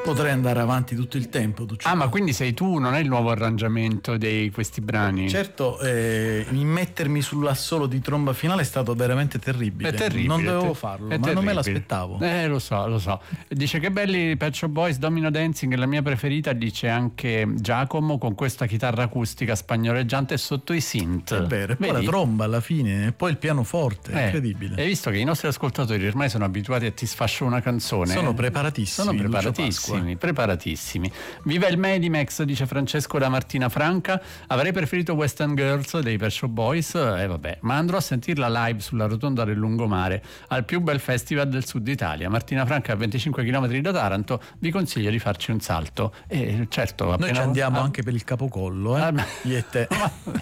Potrei andare avanti tutto il tempo. Ma quindi sei tu, non è il nuovo arrangiamento di questi brani? Certo, immettermi sull'assolo di tromba finale è stato veramente terribile. È terribile. Non dovevo farlo, ma non me l'aspettavo. Lo so. Dice che belli Pet Shop Boys, Domino Dancing è la mia preferita, dice anche Giacomo, con questa chitarra acustica spagnoleggiante sotto i synth. È vero, e poi la tromba alla fine, e poi il pianoforte, è incredibile. Hai visto che i nostri ascoltatori ormai sono abituati a ti sfascio una canzone? Sono preparatissimi. Viva il Medimax, dice Francesco da Martina Franca. Avrei preferito Western Girls dei Pet Shop Boys, ma andrò a sentirla live sulla rotonda del lungomare al più bel festival del sud Italia. Martina Franca, a 25 km da Taranto, vi consiglio di farci un salto. E certo, noi ci andiamo anche per il Capocollo, io e te.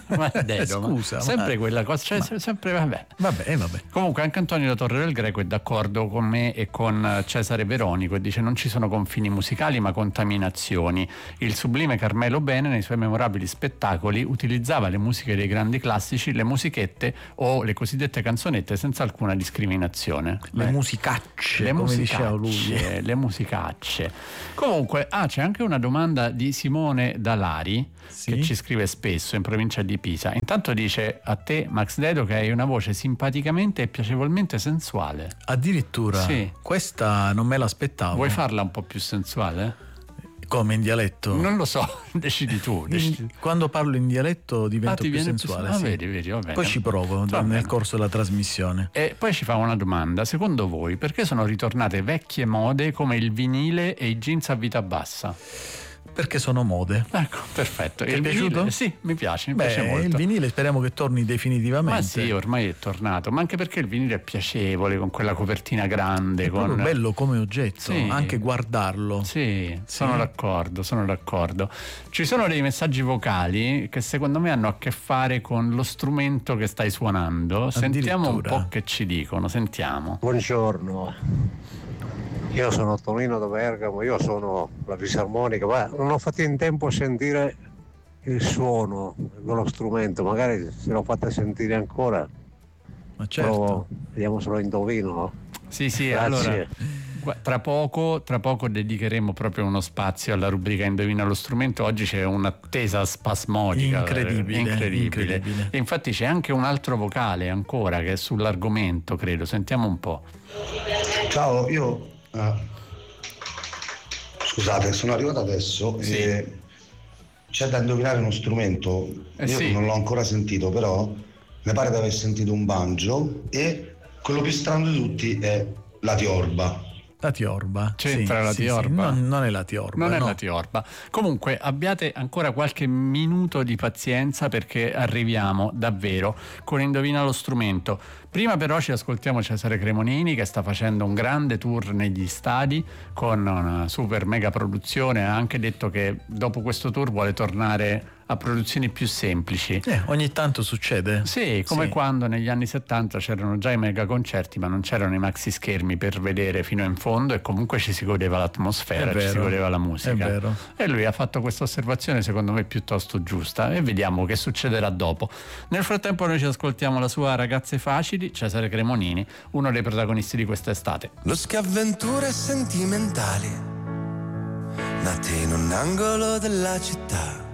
Scusa, sempre quella cosa, sempre vabbè. Comunque anche Antonio da Torre del Greco è d'accordo con me e con Cesare Veronico e dice: non ci sono confini musicali ma contaminazioni. Il sublime Carmelo Bene nei suoi memorabili spettacoli utilizzava le musiche dei grandi classici, le musichette o le cosiddette canzonette senza alcuna discriminazione. Le musicacce, come diceva lui. Le musicacce. Comunque, c'è anche una domanda di Simone Dalari, che ci scrive spesso, in provincia di Pisa. Intanto dice a te, Max Dedo, che hai una voce simpaticamente e piacevolmente sensuale. Addirittura? Sì. Questa non me l'aspettavo. Vuoi farla un po' più sensuale? Come, in dialetto? Non lo so, decidi tu. Quando parlo in dialetto divento più sensuale. Vedi, va bene. Poi ci provo nel corso della trasmissione. E poi ci fa una domanda: secondo voi perché sono ritornate vecchie mode come il vinile e i jeans a vita bassa? Perché sono mode. Ecco, perfetto. Ti è piaciuto? Sì, mi piace molto. Il vinile speriamo che torni definitivamente. Ma sì, ormai è tornato, ma anche perché il vinile è piacevole, con quella copertina grande. È proprio bello come oggetto, anche guardarlo. Sì, sono d'accordo. Ci sono dei messaggi vocali che secondo me hanno a che fare con lo strumento che stai suonando. Sentiamo un po' che ci dicono, sentiamo. Buongiorno. Io sono Tonino da Bergamo, io sono la fisarmonica, ma non ho fatto in tempo a sentire il suono dello strumento, magari se lo fate sentire ancora. Ma certo. Vediamo se lo indovino. Sì, grazie. Allora tra poco dedicheremo proprio uno spazio alla rubrica Indovina lo strumento. Oggi c'è un'attesa spasmodica incredibile. E infatti c'è anche un altro vocale ancora che è sull'argomento, credo. Sentiamo un po'. Ciao, io scusate, sono arrivato adesso e c'è da indovinare uno strumento. Io non l'ho ancora sentito, però mi pare di aver sentito un banjo e quello più strano di tutti è la tiorba. La tiorba. C'entra la tiorba? Sì. Non è la tiorba. Non è la tiorba. Comunque abbiate ancora qualche minuto di pazienza perché arriviamo davvero con Indovina lo strumento. Prima però ci ascoltiamo Cesare Cremonini che sta facendo un grande tour negli stadi con una super mega produzione. Ha anche detto che dopo questo tour vuole tornare a produzioni più semplici. Ogni tanto succede. Sì, come quando negli anni 70 c'erano già i mega concerti ma non c'erano i maxi schermi per vedere fino in fondo e comunque ci si godeva l'atmosfera, ci si godeva la musica. È vero. E lui ha fatto questa osservazione secondo me piuttosto giusta e vediamo che succederà dopo. Nel frattempo noi ci ascoltiamo la sua Ragazze Facili, Cesare Cremonini, uno dei protagonisti di quest'estate. Losche avventure sentimentali nate in un angolo della città.